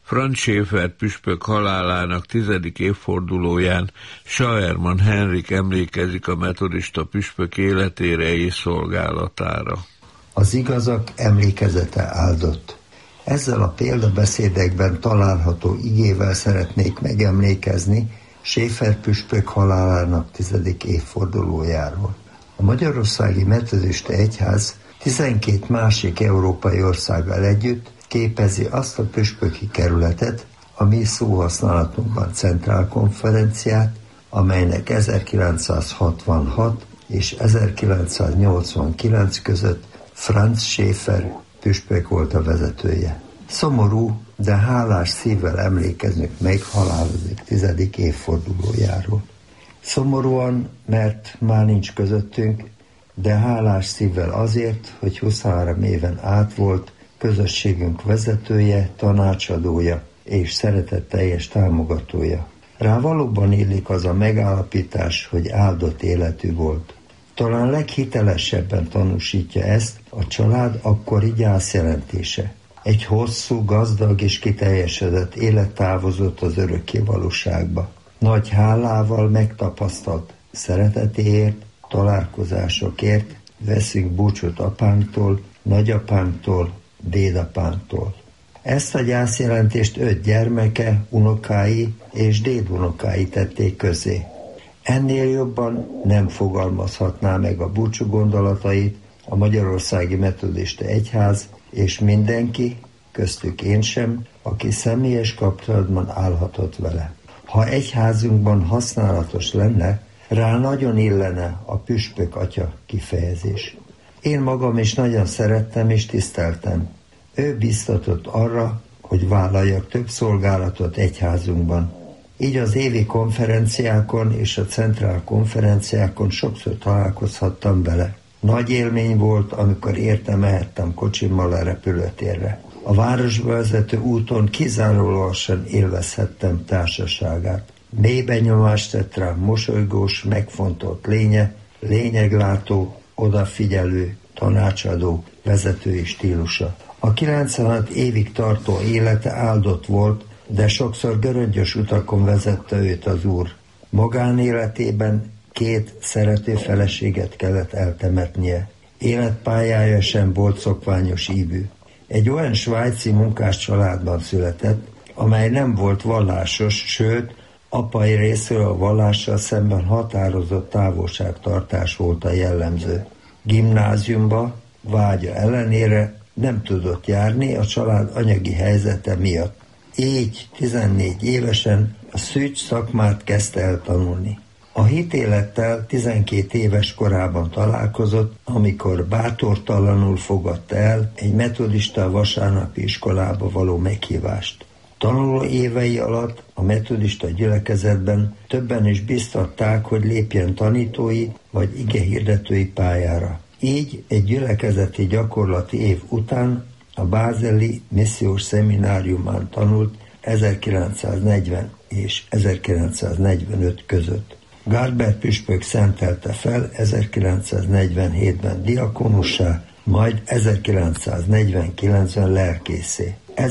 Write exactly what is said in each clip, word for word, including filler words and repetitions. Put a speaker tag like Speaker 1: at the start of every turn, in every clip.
Speaker 1: Franz Schäfer püspök halálának tizedik évfordulóján Schauerman Henrik emlékezik a metodista püspök életére és szolgálatára.
Speaker 2: Az igazak emlékezete áldott. Ezzel a példabeszédekben található igével szeretnék megemlékezni Schäfer püspök halálának tizedik évfordulójáról. A Magyarországi Metodista Egyház tizenkét másik európai országgal együtt képezi azt a püspöki kerületet, a mi szóhasználatunkban centrálkonferenciát, amelynek ezerkilencszázhatvanhat és ezerkilencszáznyolcvankilenc között Franz Schäfer püspök volt a vezetője. Szomorú, de hálás szívvel emlékezünk meg halálozik tizedik évfordulójáról. Szomorúan, mert már nincs közöttünk, de hálás szívvel azért, hogy huszonhárom éven át volt közösségünk vezetője, tanácsadója és szeretetteljes támogatója. Rá valóban illik az a megállapítás, hogy áldott életű volt. Talán leghitelesebben tanúsítja ezt a család akkori gyászjelentése. Egy hosszú, gazdag és kiteljesedett élet távozott az örökké valóságba. Nagy hálával megtapasztalt szeretetéért, találkozásokért veszünk búcsút apánktól, nagyapánktól, dédapánktól. Ezt a gyászjelentést öt gyermeke, unokái és dédunokái tették közé. Ennél jobban nem fogalmazhatná meg a búcsú gondolatait a Magyarországi Metodista Egyház, és mindenki, köztük én sem, aki személyes kapcsolatban állhatott vele. Ha egyházunkban használatos lenne, rá nagyon illene a püspök atya kifejezés. Én magam is nagyon szerettem és tiszteltem. Ő biztatott arra, hogy vállaljak több szolgálatot egyházunkban. Így az évi konferenciákon és a centrál konferenciákon sokszor találkozhattam vele. Nagy élmény volt, amikor érte mehettem kocsimmal a repülőtérre. A városba vezető úton kizárólagosan élvezhettem társaságát. Mély benyomást tett rám mosolygós, megfontolt lénye, lényeglátó, odafigyelő, tanácsadó, vezetői stílusa. A kilencvenhat évig tartó élete áldott volt, de sokszor göröngyös utakon vezette őt az Úr. Magánéletében két szerető feleséget kellett eltemetnie. Életpályája sem volt szokványos ívű. Egy olyan svájci munkás családban született, amely nem volt vallásos, sőt, apai részéről a vallással szemben határozott távolságtartás volt a jellemző. Gimnáziumba vágya ellenére nem tudott járni a család anyagi helyzete miatt. Így tizennégy évesen a szűcs szakmát kezdte el tanulni. A hitélettel tizenkét éves korában találkozott, amikor bátortalanul fogadta el egy metodista vasárnapi iskolába való meghívást. Tanuló évei alatt a metodista gyülekezetben többen is biztatták, hogy lépjen tanítói vagy igehirdetői pályára. Így egy gyülekezeti gyakorlati év után a bázeli missziós szemináriumán tanult ezerkilencszáznegyven és ezerkilencszáznegyvenöt között. Garbert püspök szentelte fel ezerkilencszáznegyvenhétben diakonussá, majd ezerkilencszáznegyvenkilencben lelkészé.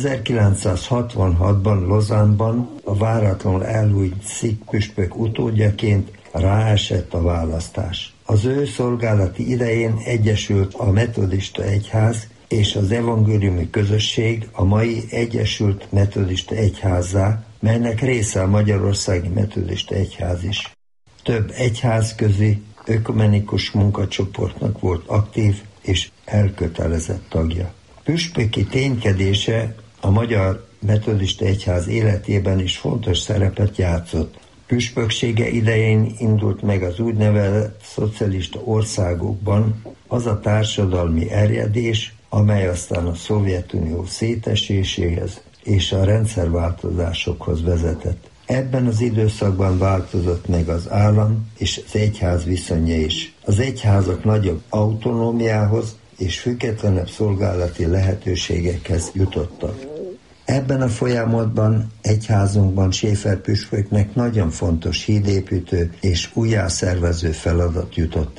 Speaker 2: ezerkilencszázhatvanhatban Lozánban a váratlanul elhunyt szik püspök utódjaként ráesett a választás. Az ő szolgálati idején egyesült a Metodista Egyház és az evangéliumi közösség a mai Egyesült Metodista Egyházzá, melynek része a Magyarországi Metodista Egyház is. Több egyházközi, ökumenikus munkacsoportnak volt aktív és elkötelezett tagja. Püspöki ténykedése a Magyar Metodista Egyház életében is fontos szerepet játszott. Püspöksége idején indult meg az úgynevezett szocialista országokban az a társadalmi erjedés, amely aztán a Szovjetunió széteséséhez és a rendszerváltozásokhoz vezetett. Ebben az időszakban változott meg az állam és az egyház viszonya is. Az egyházak nagyobb autonómiához és függetlenebb szolgálati lehetőségekhez jutottak. Ebben a folyamatban egyházunkban Schäfer püspöknek nagyon fontos hídépítő és újjászervező feladat jutott.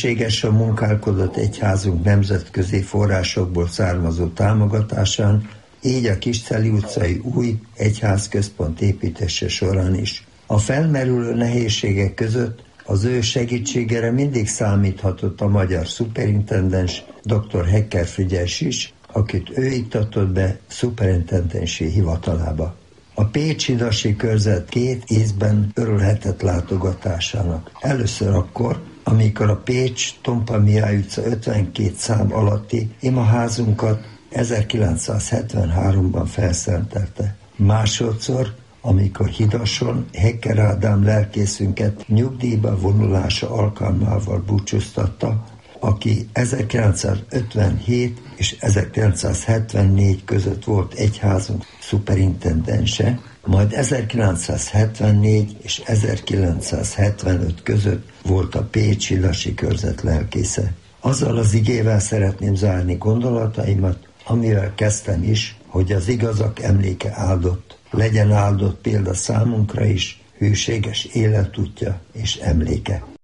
Speaker 2: Hűségesen munkálkodott egyházunk nemzetközi forrásokból származó támogatásán, így a Kisceli utcai új egyházközpont építése során is. A felmerülő nehézségek között az ő segítségére mindig számíthatott a magyar szuperintendens, dr. Hecker Frigyes is, akit ő iktatott be szuperintendensi hivatalába. A Pécs-Hidasi körzet két ízben örülhetett látogatásának. Először akkor, amikor a Pécs Tompa Mihály utca ötvenkét szám alatti imaházunkat ezerkilencszázhetvenháromban felszentelte. Másodszor, amikor Hidason Hecker Ádám lelkészünket nyugdíjba vonulása alkalmával búcsúztatta, aki ezerkilencszázötvenhét és ezerkilencszázhetvennégy között volt egyházunk szuperintendense, majd ezerkilencszázhetvennégy és ezerkilencszázhetvenöt között volt a Pécs-Hidasi körzet lelkésze. Azzal az igével szeretném zárni gondolataimat, amivel kezdtem is, hogy az igazak emléke áldott. Legyen áldott példa számunkra is, hűséges életútja és emléke.